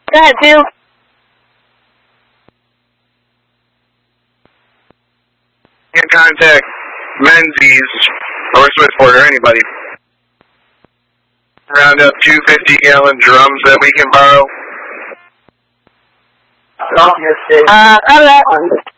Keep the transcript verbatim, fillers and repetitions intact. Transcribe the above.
Go ahead, two. Can contact Menzies or Swissport or anybody. Round up two fifty gallon drums that we can borrow. Uh, out of that.